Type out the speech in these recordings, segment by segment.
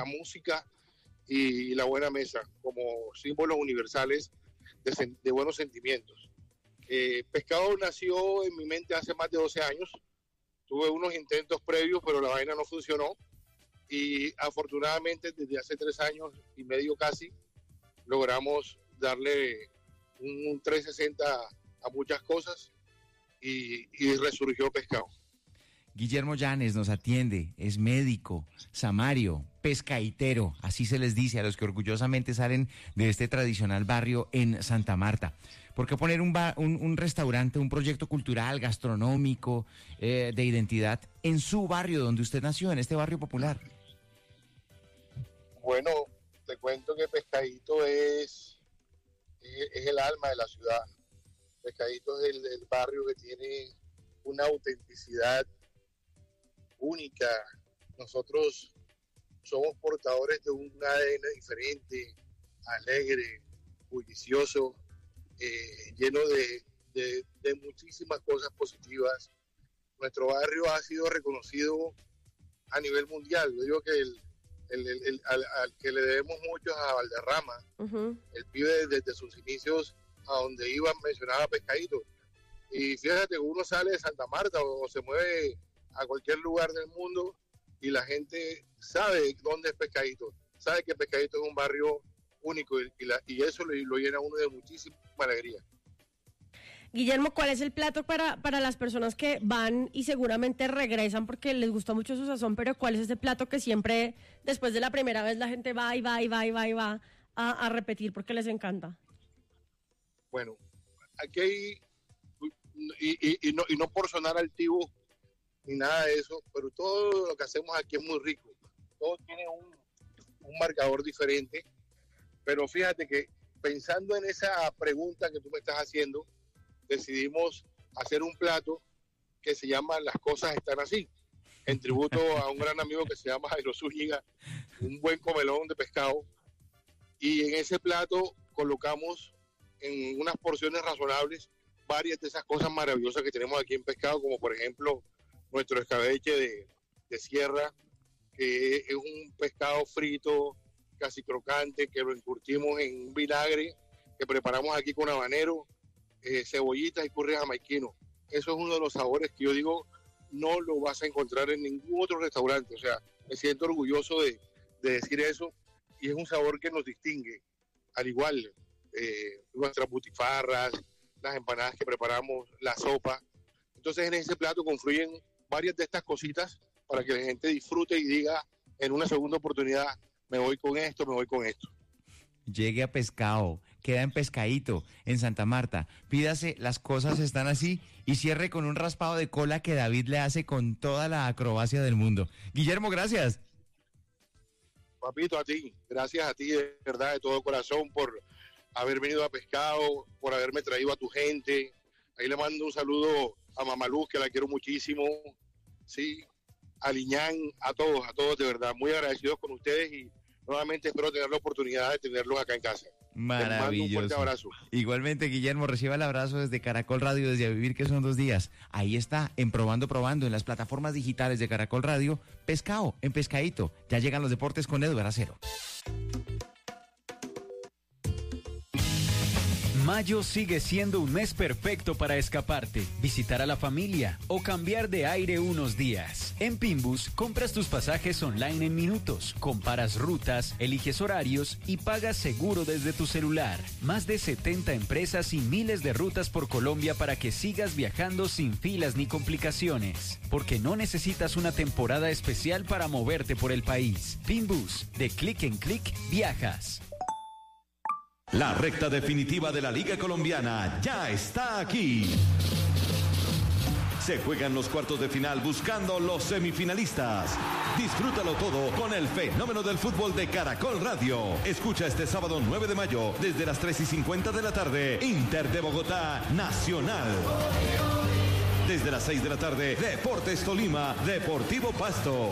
la música y la buena mesa como símbolos universales de buenos sentimientos. Pescado nació en mi mente hace más de 12 años. Tuve unos intentos previos, pero la vaina no funcionó. Y afortunadamente desde hace 3 años y medio casi logramos darle un 360 a muchas cosas y resurgió Pescado. Guillermo Llanes nos atiende, es médico, samario, pescaitero, así se les dice a los que orgullosamente salen de este tradicional barrio en Santa Marta. ¿Por qué poner un restaurante, un proyecto cultural, gastronómico, de identidad en su barrio donde usted nació, en este barrio popular? Bueno, te cuento que Pescadito es el alma de la ciudad. Pescadito es el barrio que tiene una autenticidad única. Nosotros somos portadores de un ADN diferente, alegre, bullicioso, lleno de muchísimas cosas positivas. Nuestro barrio ha sido reconocido a nivel mundial. Yo digo que al que le debemos mucho es a Valderrama. Uh-huh. El pibe desde sus inicios a donde iba mencionaba Pescadito. Y fíjate que uno sale de Santa Marta o se mueve a cualquier lugar del mundo y la gente sabe dónde es Pescadito, sabe que Pescadito es un barrio único y eso lo llena a uno de muchísima alegría. Guillermo, ¿cuál es el plato para las personas que van y seguramente regresan porque les gusta mucho su sazón, pero cuál es ese plato que siempre después de la primera vez la gente va a repetir porque les encanta? Bueno, aquí hay, y no por sonar altivo ni nada de eso, pero todo lo que hacemos aquí es muy rico. Todo tiene un marcador diferente, pero fíjate que pensando en esa pregunta que tú me estás haciendo, decidimos hacer un plato que se llama Las Cosas Están Así, en tributo a un gran amigo que se llama Jairo Zúñiga, un buen comelón de pescado, y en ese plato colocamos en unas porciones razonables varias de esas cosas maravillosas que tenemos aquí en Pescado, como por ejemplo nuestro escabeche de sierra, que es un pescado frito, casi crocante, que lo encurtimos en un vinagre que preparamos aquí con habanero, cebollitas y curry jamaiquino. Eso es uno de los sabores que yo digo no lo vas a encontrar en ningún otro restaurante. O sea, me siento orgulloso de decir eso, y es un sabor que nos distingue. Al igual, nuestras butifarras, las empanadas que preparamos, la sopa. Entonces en ese plato confluyen varias de estas cositas para que la gente disfrute y diga en una segunda oportunidad, me voy con esto, me voy con esto. Llegue a Pescado, queda en Pescadito, en Santa Marta, pídase Las Cosas Están Así y cierre con un raspado de cola que David le hace con toda la acrobacia del mundo. Guillermo, gracias. Papito, a ti, gracias a ti de verdad, de todo corazón, por haber venido a Pescado, por haberme traído a tu gente. Ahí le mando un saludo a Mamá Luz, que la quiero muchísimo, sí, a Liñán, a todos de verdad, muy agradecidos con ustedes y nuevamente espero tener la oportunidad de tenerlos acá en casa. Maravilloso. Les mando un fuerte abrazo. Igualmente, Guillermo, reciba el abrazo desde Caracol Radio, desde A Vivir, que son 2 días. Ahí está, en Probando, en las plataformas digitales de Caracol Radio, Pescado, en Pescadito. Ya llegan los deportes con Edward Acero. Mayo sigue siendo un mes perfecto para escaparte, visitar a la familia o cambiar de aire unos días. En Pinbus, compras tus pasajes online en minutos, comparas rutas, eliges horarios y pagas seguro desde tu celular. Más de 70 empresas y miles de rutas por Colombia para que sigas viajando sin filas ni complicaciones. Porque no necesitas una temporada especial para moverte por el país. Pinbus, de clic en clic, viajas. La recta definitiva de la Liga Colombiana ya está aquí. Se juegan los cuartos de final buscando los semifinalistas. Disfrútalo todo con el fenómeno del fútbol de Caracol Radio. Escucha este sábado 9 de mayo desde las 3:50 de la tarde, Inter de Bogotá, Nacional. Desde las 6 de la tarde, Deportes Tolima, Deportivo Pasto.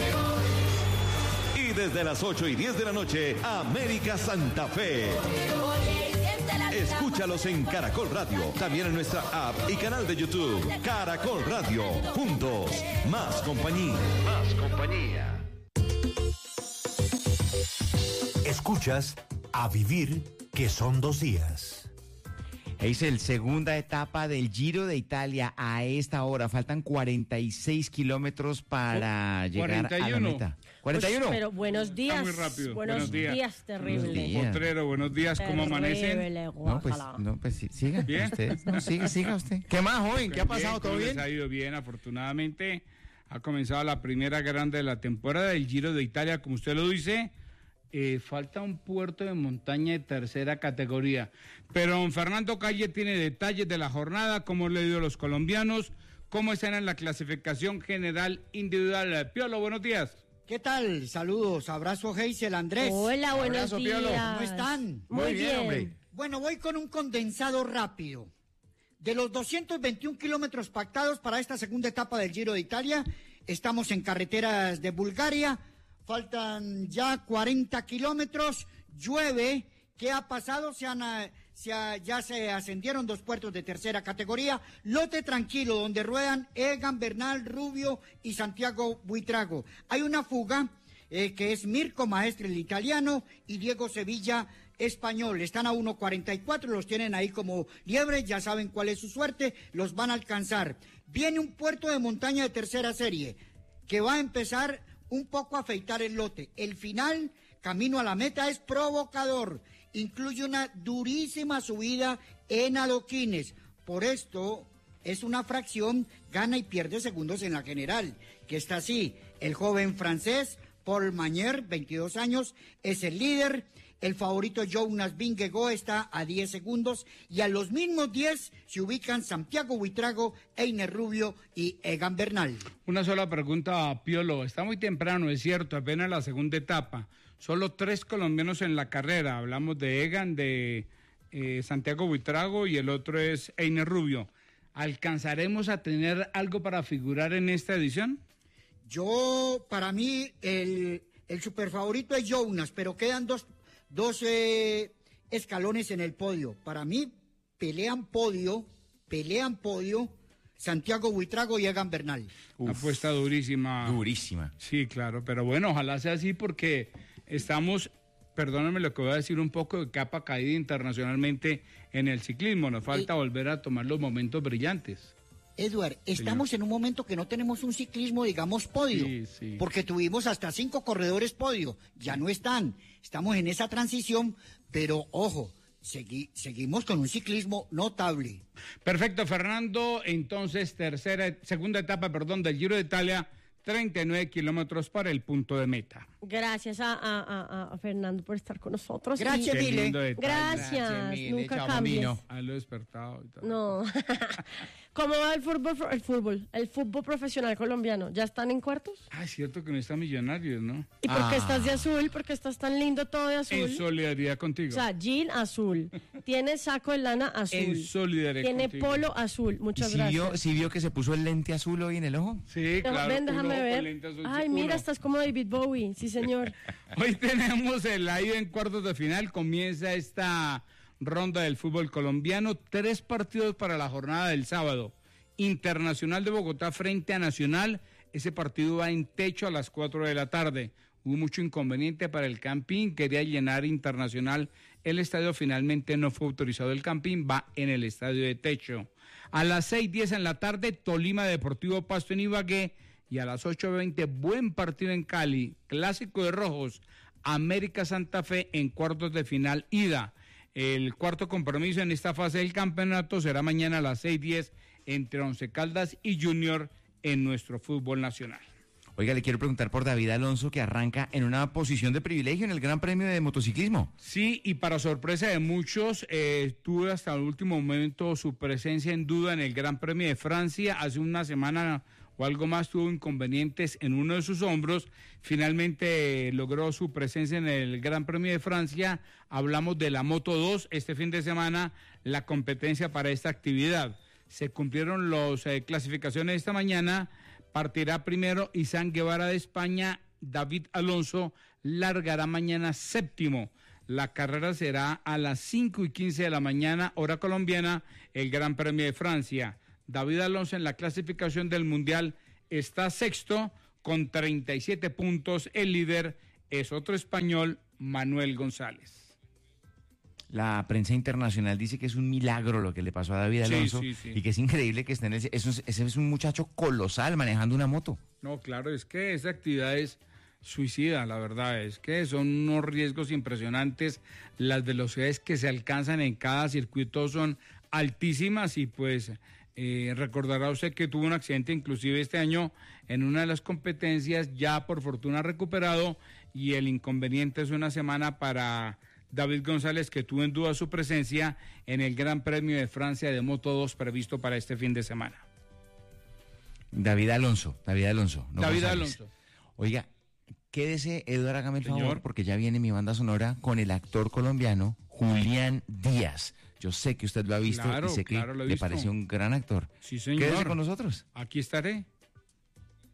Y desde las 8:10 de la noche, América Santa Fe. Escúchalos en Caracol Radio, también en nuestra app y canal de YouTube. Caracol Radio, juntos, más compañía. Más compañía. Escuchas A Vivir, que son 2 días. Es el segunda etapa del Giro de Italia a esta hora. Faltan 46 kilómetros para llegar 41. a la meta. 41. Pero buenos días. muy rápido. Buenos días, terrible. Buenos días. Potrero, buenos días, ¿cómo amanecen? Terrible, No, pues siga. Bien. Usted, no, siga usted. ¿Qué más, joven? ¿Qué ha pasado? ¿Todo ¿cómo bien? les ha ido bien? Afortunadamente ha comenzado la primera grande de la temporada del Giro de Italia, como usted lo dice. Falta un puerto de montaña de tercera categoría. Pero don Fernando Calle tiene detalles de la jornada, cómo le dio a los colombianos, cómo están en la clasificación general individual. Piolo, buenos días. ¿Qué tal? Saludos, abrazo Geisel, Andrés. Hola, buenos Abrazo, días. Piolo. ¿Cómo están? Muy bien. hombre. Bueno, voy con un condensado rápido. De los 221 kilómetros pactados para esta segunda etapa del Giro de Italia, estamos en carreteras de Bulgaria, faltan ya 40 kilómetros, llueve. ¿Qué ha pasado? Ya se ascendieron 2 puertos de tercera categoría, lote tranquilo donde ruedan Egan Bernal, Rubio y Santiago Buitrago. Hay una fuga que es Mirko Maestri, el italiano, y Diego Sevilla, español. Están a 1.44, los tienen ahí como liebres, ya saben cuál es su suerte, los van a alcanzar. Viene un puerto de montaña de tercera serie que va a empezar un poco a afeitar el lote. El final, camino a la meta, es provocador. Incluye una durísima subida en adoquines. Por esto, es una fracción, gana y pierde segundos en la general, que está así. El joven francés, Paul Magnier, 22 años, es el líder. El favorito Jonas Vingegaard está a 10 segundos y a los mismos 10 se ubican Santiago Buitrago, Einer Rubio y Egan Bernal. Una sola pregunta a Piolo. Está muy temprano, es cierto, apenas la segunda etapa. Solo 3 colombianos en la carrera. Hablamos de Egan, de Santiago Buitrago y el otro es Einer Rubio. ¿Alcanzaremos a tener algo para figurar en esta edición? Para mí, el superfavorito es Jonas, pero quedan dos escalones en el podio. Para mí, pelean podio Santiago Buitrago y Egan Bernal. Apuesta durísima. Durísima. Sí, claro, pero bueno, ojalá sea así porque estamos, perdóname lo que voy a decir, un poco de capa caída internacionalmente en el ciclismo. Nos falta volver a tomar los momentos brillantes. Edward, estamos en un momento que no tenemos un ciclismo, digamos, podio, Sí. porque tuvimos hasta 5 corredores podio, ya no están, estamos en esa transición, pero ojo, seguimos con un ciclismo notable. Perfecto, Fernando. Entonces, segunda etapa, del Giro de Italia, 39 kilómetros para el punto de meta. Gracias a Fernando por estar con nosotros. Gracias, Qué Mile. lindo detalle. Gracias, Mile, nunca chao, cambies. bambino. Haberlo despertado y tal. No. ¿Cómo va el fútbol profesional colombiano? ¿Ya están en cuartos? Ah, es cierto que no está Millonarios, ¿no? ¿Y por qué estás de azul? ¿Por qué estás tan lindo todo de azul? En solidaridad O contigo. sea, jean azul, tiene saco de lana azul, En solidaridad tiene contigo. polo azul. Muchas ¿Sí gracias. vio que se puso el lente azul hoy en el ojo? Sí, claro. Ven, déjame uno con ver. lentes azul, Ay, uno. mira, estás como David Bowie. Sí, señor. Hoy tenemos la ida en cuartos de final. Comienza esta ronda del fútbol colombiano. 3 partidos para la jornada del sábado. Internacional de Bogotá frente a Nacional. Ese partido va en techo a las 4 de la tarde. Hubo mucho inconveniente para el Campín. Quería llenar Internacional el estadio. Finalmente no fue autorizado el Campín. Va en el estadio de techo. A las 6:10 en la tarde, Tolima Deportivo Pasto en Ibagué. Y a las 8:20, buen partido en Cali. Clásico de Rojos. América Santa Fe en cuartos de final ida. El cuarto compromiso en esta fase del campeonato será mañana a las 6:10 entre Once Caldas y Junior en nuestro fútbol nacional. Oiga, le quiero preguntar por David Alonso, que arranca en una posición de privilegio en el Gran Premio de Motociclismo. Sí, y para sorpresa de muchos, tuvo hasta el último momento su presencia en duda en el Gran Premio de Francia. Hace una semana o algo más tuvo inconvenientes en uno de sus hombros. Finalmente logró su presencia en el Gran Premio de Francia. Hablamos de la Moto 2 este fin de semana, la competencia para esta actividad. Se cumplieron las clasificaciones esta mañana. Partirá primero Izán Guevara de España. David Alonso largará mañana séptimo. La carrera será a las 5:15 de la mañana, hora colombiana, el Gran Premio de Francia. David Alonso en la clasificación del Mundial está sexto con 37 puntos. El líder es otro español, Manuel González. La prensa internacional dice que es un milagro lo que le pasó a David Sí, Alonso sí. y que es increíble que esté en ese es un muchacho colosal manejando una moto. No, claro, es que esa actividad es suicida, la verdad, es que son unos riesgos impresionantes, las velocidades que se alcanzan en cada circuito son altísimas y pues recordará usted que tuvo un accidente inclusive este año en una de las competencias, ya por fortuna recuperado, y el inconveniente es una semana para David González, que tuvo en duda su presencia en el Gran Premio de Francia de Moto 2 previsto para este fin de semana. David Alonso, no David González. Alonso. Oiga, quédese, Eduardo, hágame el Señor. favor, porque ya viene mi banda sonora con el actor colombiano Julián Díaz. Yo sé que usted lo ha visto Claro, y sé que claro, lo he le visto. parece un gran actor. Sí, señor. Quédese con nosotros. Aquí estaré.